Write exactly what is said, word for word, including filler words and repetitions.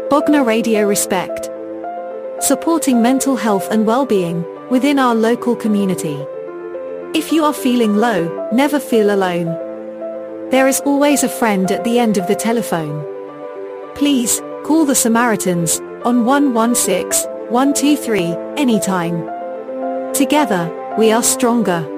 Bogna Radio Respect. Supporting mental health and well-being within our local community. If you are feeling low, never feel alone. There is always a friend at the end of the telephone. Please, call the Samaritans on one one six, one two three anytime. Together, we are stronger.